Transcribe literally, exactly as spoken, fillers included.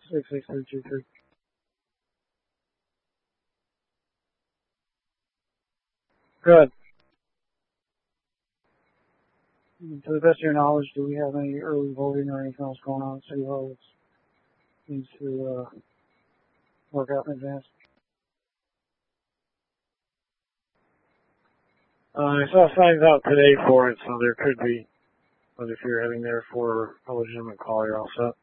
six six three two three. Good. To the best of your knowledge, do we have any early voting or anything else going on at City Hall that needs to uh, work out in advance? Uh, I saw signs out today for it, so there could be. But if you're heading there for a legitimate call, you're all set.